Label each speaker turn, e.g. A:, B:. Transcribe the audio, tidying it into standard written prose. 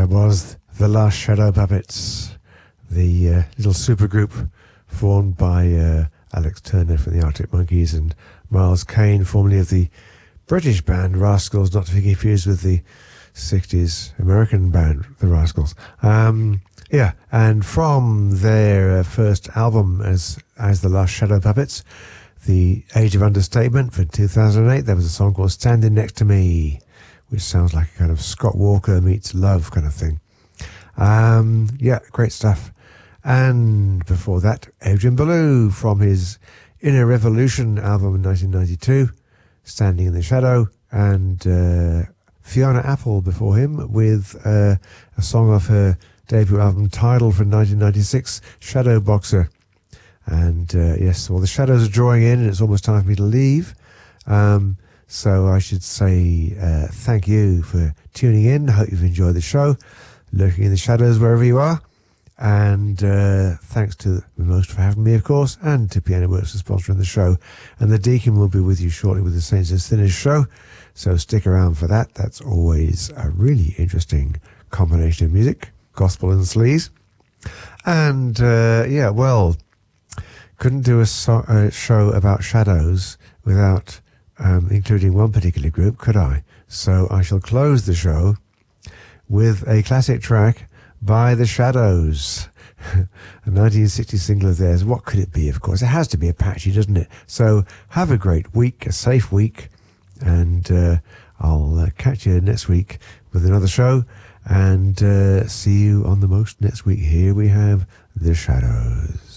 A: That was The Last Shadow Puppets, the little supergroup formed by Alex Turner from the Arctic Monkeys and Miles Kane, formerly of the British band Rascals, not to be confused with the 60s American band The Rascals. Yeah, and from their first album as The Last Shadow Puppets, The Age of Understatement for 2008, there was a song called Standing Next to Me, which sounds like a kind of Scott Walker meets Love kind of thing. Yeah, great stuff. And before that, Adrian Belew from his Inner Revolution album in 1992, Standing in the Shadow, and Fiona Apple before him with a song off her debut album Tidal from 1996, Shadow Boxer. And yes, well, the shadows are drawing in and it's almost time for me to leave. So I should say thank you for tuning in. I hope you've enjoyed the show, lurking in the shadows wherever you are. And thanks to Most for having me, of course, and to Piano Works for sponsoring the show. And the Deacon will be with you shortly with the Saints of Sinners show. So stick around for that. That's always a really interesting combination of music, gospel and sleaze. And yeah, well, couldn't do a show about shadows without including one particular group, could I? So I shall close the show with a classic track by The Shadows, a 1960 single of theirs. What could it be? Of course, it has to be Apache, doesn't it? So have a great week, a safe week, and I'll catch you next week with another show, and see you on the Most next week. Here we have The Shadows.